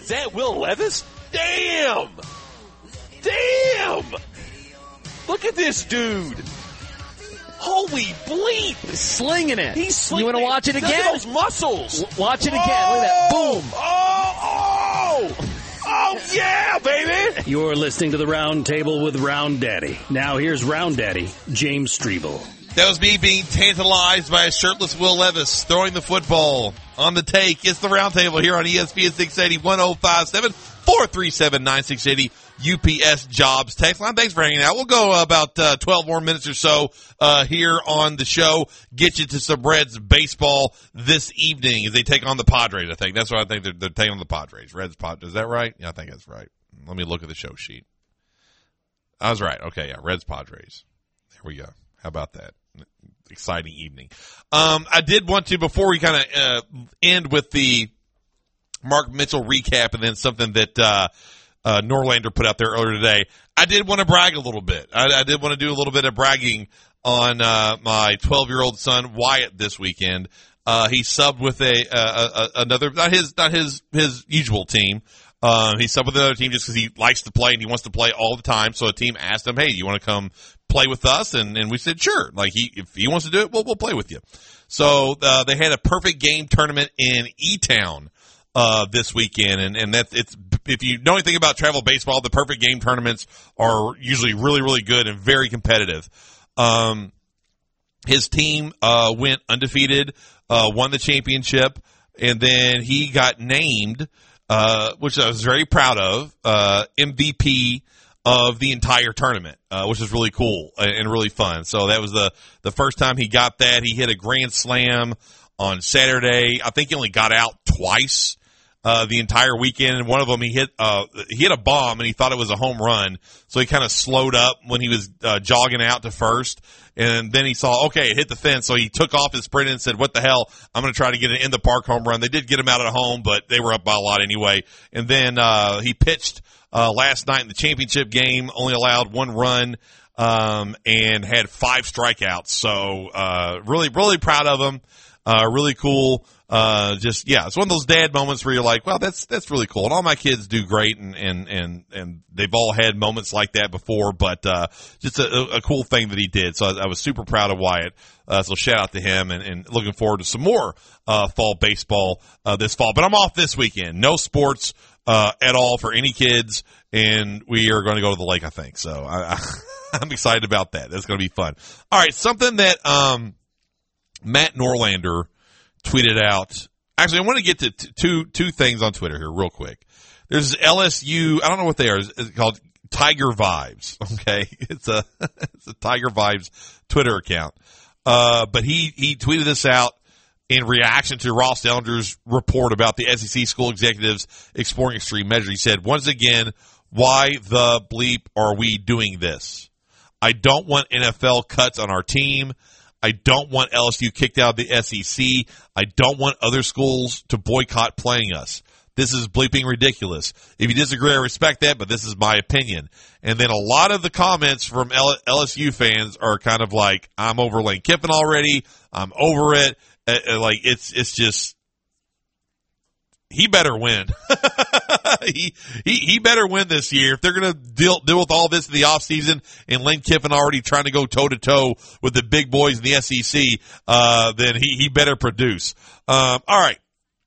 that Will Levis? Damn! Look at this dude. Holy bleep. He's slinging it. He's slinging it. You want to watch it again? Look at those muscles. Watch it again. Look at that. Boom. Oh, yeah, baby. You're listening to the Round Table with Round Daddy. Now here's Round Daddy, James Strebel. That was me being tantalized by a shirtless Will Levis throwing the football on the take. It's the Round Table here on ESPN 680 1057 437 9680 UPS Jobs text line. Thanks for hanging out. We'll go about 12 more minutes or so here on the show. Get you to some Reds baseball this evening as they take on the Padres, I think. That's what I think. They're taking on the Padres. Reds Padres. Is that right? Yeah, I think that's right. Let me look at the show sheet. I was right. Okay, yeah, Reds Padres. There we go. How about that? Exciting evening. I did want to, before we kind of end with the Mark Mitchell recap and then something that Norlander put out there earlier today, I did want to brag a little bit. I did want to do a little bit of bragging on my 12-year-old son Wyatt this weekend. He subbed with another, not his usual team. He subbed with another team just because he likes to play and he wants to play all the time. So a team asked him, "Hey, you want to come play with us?" And we said, "Sure." Like if he wants to do it, we'll play with you. So they had a perfect game tournament in E-Town this weekend, and it's if you know anything about travel baseball, the perfect game tournaments are usually really, really good and very competitive. His team went undefeated, won the championship, and then he got named, which I was very proud of, MVP of the entire tournament, which is really cool and really fun. So that was the first time he got that. He hit a grand slam on Saturday. I think he only got out twice the entire weekend, and one of them he hit a bomb and he thought it was a home run, so he kind of slowed up when he was jogging out to first, and then he saw, okay, it hit the fence, so he took off his sprint and said, "What the hell, I'm going to try to get an in the park home run." They did get him out at home, but they were up by a lot anyway. And then he pitched last night in the championship game, only allowed one run, and had 5 strikeouts. So really, really proud of him. Really cool. It's one of those dad moments where you're like, well, that's really cool. And all my kids do great, and they've all had moments like that before, but just a cool thing that he did. So I was super proud of Wyatt. So shout out to him, and looking forward to some more fall baseball this fall. But I'm off this weekend. No sports at all for any kids, and we are going to go to the lake, I think. So I'm excited about that. That's going to be fun. All right, something that Matt Norlander tweeted out. Actually, I want to get to two things on Twitter here real quick. There's LSU, I don't know what they are. It's called Tiger Vibes. Okay. It's a Tiger Vibes Twitter account. But he tweeted this out in reaction to Ross Dellinger's report about the SEC school executives exploring extreme measures. He said, "Once again, why the bleep are we doing this? I don't want NFL cuts on our team. I don't want LSU kicked out of the SEC. I don't want other schools to boycott playing us. This is bleeping ridiculous. If you disagree, I respect that, but this is my opinion." And then a lot of the comments from LSU fans are kind of like, "I'm over Lane Kiffin already. I'm over it." Like it's just, he better win. he better win this year. If they're going to deal with all this in the offseason, and Lane Kiffin already trying to go toe-to-toe with the big boys in the SEC, then he better produce. All right.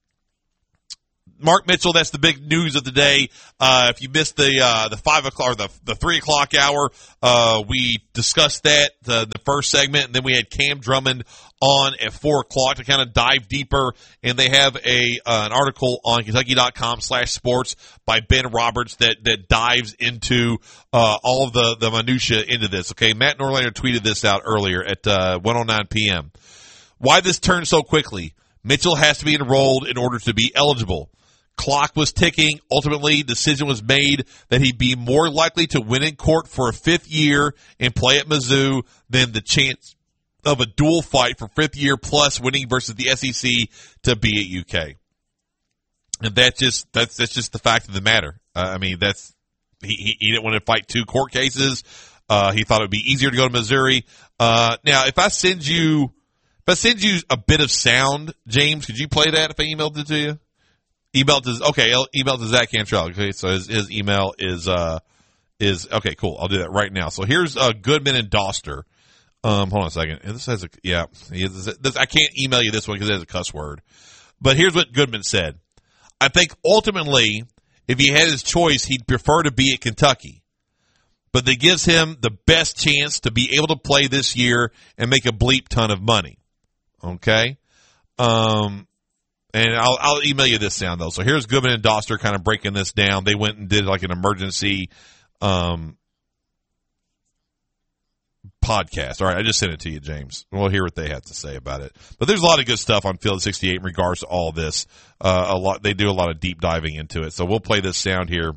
Mark Mitchell, that's the big news of the day. If you missed the 5 o'clock or the 3 o'clock hour, we discussed that, the first segment, and then we had Cam Drummond on at 4 o'clock to kind of dive deeper. And they have an article on Kentucky.com/sports by Ben Roberts that dives into all of the minutia into this. Okay, Matt Norlander tweeted this out earlier at 1:09 p.m. Why this turned so quickly? Mitchell has to be enrolled in order to be eligible. Clock was ticking. Ultimately, decision was made that he'd be more likely to win in court for a 5th year and play at Mizzou than the chance of a dual fight for 5th year plus winning versus the SEC to be at UK. And that's just the fact of the matter. I mean, he didn't want to fight 2 court cases. He thought it would be easier to go to Missouri. Now, if I send you a bit of sound, James, could you play that if I emailed it to you? Email to Zach Cantrell. Okay, so his email is okay. Cool. I'll do that right now. So here's Goodman and Doster. Hold on a second. This has I can't email you this one because it has a cuss word. But here's what Goodman said. I think ultimately, if he had his choice, he'd prefer to be at Kentucky. But that gives him the best chance to be able to play this year and make a bleep ton of money. Okay? And I'll email you this sound, though. So here's Goodman and Doster kind of breaking this down. They went and did like an emergency podcast. All right, I just sent it to you, James. We'll hear what they have to say about it. But there's a lot of good stuff on Field 68 in regards to all this. They do a lot of deep diving into it. So we'll play this sound here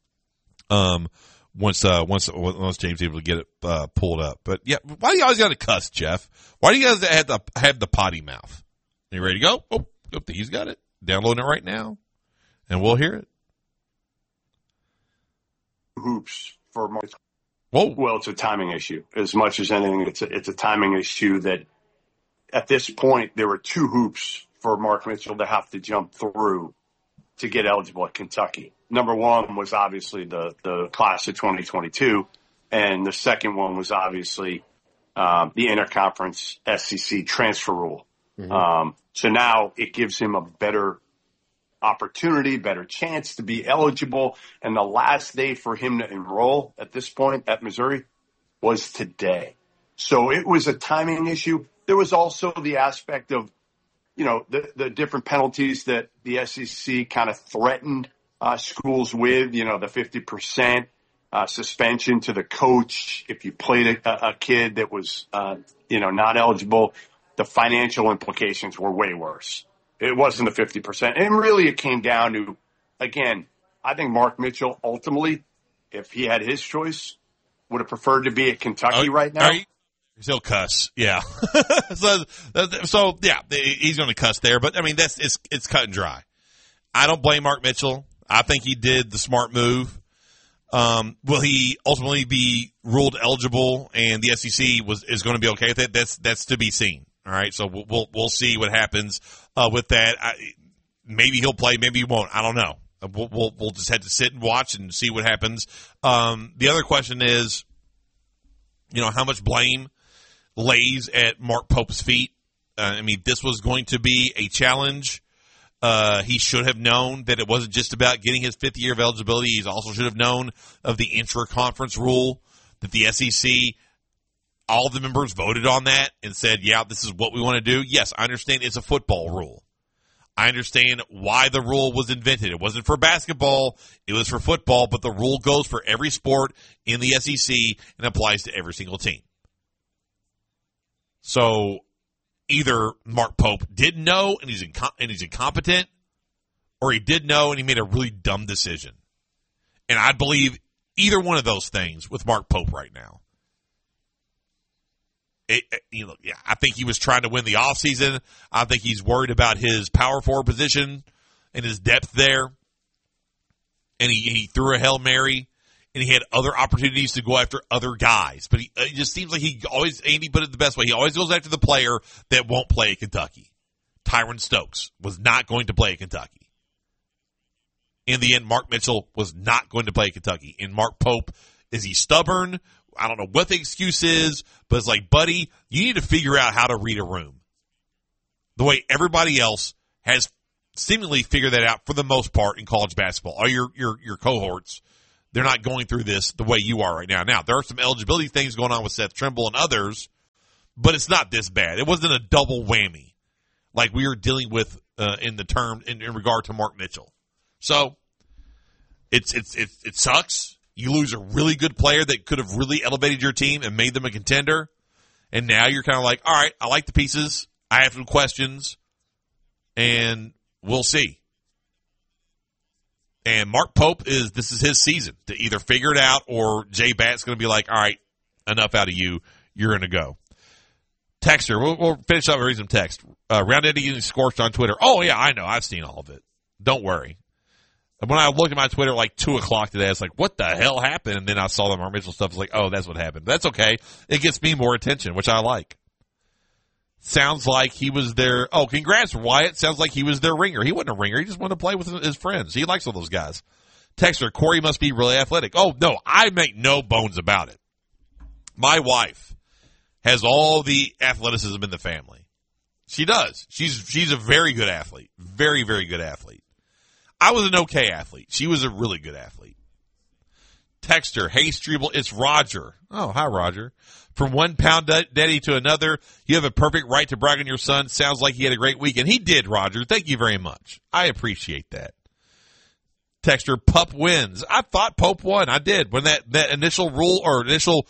once James is able to get it pulled up. But yeah, why do you always got to cuss, Jeff? Why do you guys have the potty mouth? You ready to go? Oh, he's got it. Downloading it right now, and we'll hear it. Hoops for Mark. Whoa. Well, it's a timing issue. As much as anything, it's a timing issue that at this point there were 2 hoops for Mark Mitchell to have to jump through to get eligible at Kentucky. Number one was obviously the class of 2022, and the second one was obviously the interconference SEC transfer rule. Mm-hmm. So now it gives him a better opportunity, better chance to be eligible. And the last day for him to enroll at this point at Missouri was today. So it was a timing issue. There was also the aspect of, the different penalties that the SEC kind of threatened schools with, the 50% suspension to the coach if you played a kid that was, not eligible. The financial implications were way worse. It wasn't the 50%. And really it came down to, again, I think Mark Mitchell ultimately, if he had his choice, would have preferred to be at Kentucky right now. He'll cuss. Yeah. so yeah, he's going to cuss there. But I mean, it's cut and dry. I don't blame Mark Mitchell. I think he did the smart move. Will he ultimately be ruled eligible and the SEC is going to be okay with it? That's to be seen. All right, so we'll see what happens with that. Maybe he'll play, maybe he won't. I don't know. We'll just have to sit and watch and see what happens. The other question is, how much blame lays at Mark Pope's feet? I mean, this was going to be a challenge. He should have known that it wasn't just about getting his 5th year of eligibility. He also should have known of the intra-conference rule that the SEC. All the members voted on that and said, yeah, this is what we want to do. Yes, I understand it's a football rule. I understand why the rule was invented. It wasn't for basketball. It was for football, but the rule goes for every sport in the SEC and applies to every single team. So either Mark Pope didn't know and he's incompetent, or he did know and he made a really dumb decision. And I believe either one of those things with Mark Pope right now. I think he was trying to win the offseason. I think he's worried about his power forward position and his depth there. And he threw a Hail Mary, and he had other opportunities to go after other guys. But it just seems like Andy put it the best way, he always goes after the player that won't play at Kentucky. Tyron Stokes was not going to play at Kentucky. In the end, Mark Mitchell was not going to play at Kentucky. And Mark Pope, is he stubborn? I don't know what the excuse is, but it's like, buddy, you need to figure out how to read a room. The way everybody else has seemingly figured that out for the most part in college basketball. All your cohorts, they're not going through this the way you are right now. Now, there are some eligibility things going on with Seth Trimble and others, but it's not this bad. It wasn't a double whammy like we were dealing with in regard to Mark Mitchell. So it sucks. You lose a really good player that could have really elevated your team and made them a contender. And now you're kind of like, all right, I like the pieces. I have some questions. And we'll see. And Mark Pope this is his season to either figure it out or Jay Batt's going to be like, all right, enough out of you. You're going to go. Texter, we'll finish up and read some text. Round Eddie getting scorched on Twitter. Oh, yeah, I know. I've seen all of it. Don't worry. When I looked at my Twitter like 2 o'clock today, I was like, what the hell happened? And then I saw the Mark Mitchell stuff. I was like, oh, that's what happened. That's okay. It gets me more attention, which I like. Sounds like he was their, oh, congrats, Wyatt. Sounds like he was their ringer. He wasn't a ringer. He just wanted to play with his friends. He likes all those guys. Texter, Corey must be really athletic. Oh, no, I make no bones about it. My wife has all the athleticism in the family. She does. She's a very good athlete. Very, very good athlete. I was an okay athlete. She was a really good athlete. Texter, hey, Strebel, it's Roger. Oh, hi, Roger. From one pound daddy to another, you have a perfect right to brag on your son. Sounds like he had a great weekend. He did, Roger. Thank you very much. I appreciate that. Texter, Pup wins. I thought Pope won. I did. When that initial rule or initial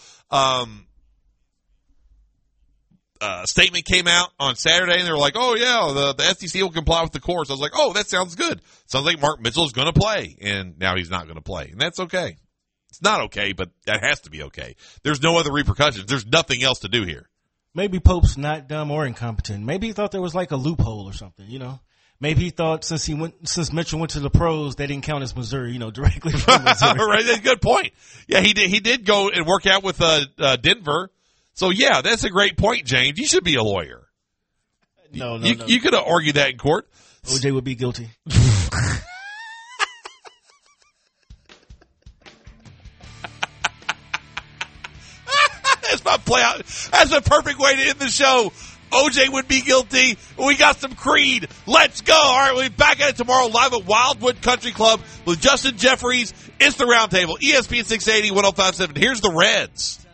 statement came out on Saturday, and they were like, oh, yeah, the SEC will comply with the course. I was like, oh, that sounds good. Sounds like Mark Mitchell is going to play, and now he's not going to play. And that's okay. It's not okay, but that has to be okay. There's no other repercussions. There's nothing else to do here. Maybe Pope's not dumb or incompetent. Maybe he thought there was like a loophole or something, you know? Maybe he thought since Mitchell went to the pros, they didn't count as Missouri, you know, directly from Missouri. Right, that's a good point. Yeah, he did go and work out with Denver. So yeah, that's a great point, James. You should be a lawyer. No. You could have argued that in court. OJ would be guilty. That's my play out. That's a perfect way to end the show. OJ would be guilty. We got some Creed. Let's go. All right, we'll be back at it tomorrow live at Wildwood Country Club with Justin Jeffries. It's the Roundtable. ESPN 680, 105.7. Here's the Reds.